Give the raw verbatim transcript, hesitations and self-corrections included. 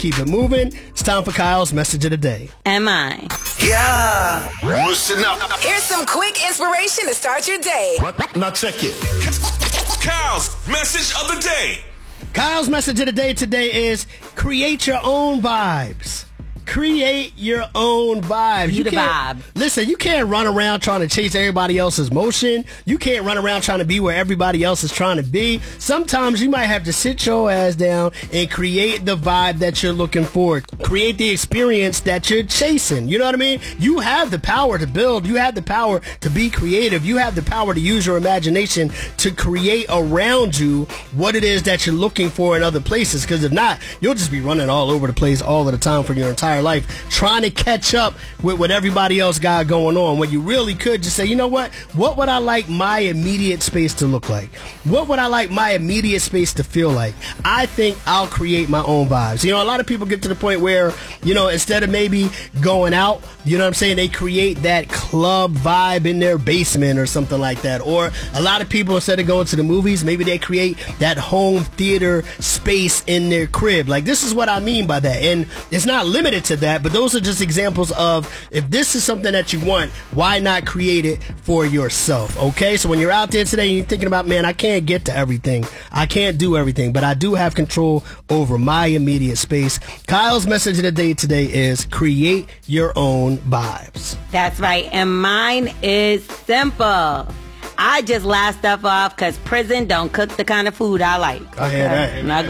keep it moving. It's time for Kyle's message of the day. Am I? Yeah. Listen up. Here's some quick inspiration to start your day. Now check it. Kyle's message of the day. Kyle's message of the day today is create your own vibes. Create your own vibes. You the can't, vibe. Listen, you can't run around trying to chase everybody else's motion. You can't run around trying to be where everybody else is trying to be. Sometimes you might have to sit your ass down and create the vibe that you're looking for. Create the experience that you're chasing. You know what I mean? You have the power to build. You have the power to be creative. You have the power to use your imagination to create around you what it is that you're looking for in other places. Because if not, you'll just be running all over the place all of the time for your entire life, trying to catch up with what everybody else got going on, when you really could just say, you know what, what would I like my immediate space to look like? What would I like my immediate space to feel like? I think I'll create my own vibes. You know, a lot of people get to the point where, you know, instead of maybe going out, you know what I'm saying, they create that club vibe in their basement or something like that. Or a lot of people, instead of going to the movies, maybe they create that home theater space in their crib. Like, this is what I mean by that. And it's not limited to that, but those are just examples of, if this is something that you want, why not create it for yourself? Okay, so when you're out there today and you're thinking about, man, I can't get to everything, I can't do everything, but I do have control over my immediate space. Kyle's message of the day today is create your own vibes. That's right. And mine is simple. I just laugh stuff off because prison don't cook the kind of food I like. I hear that. And I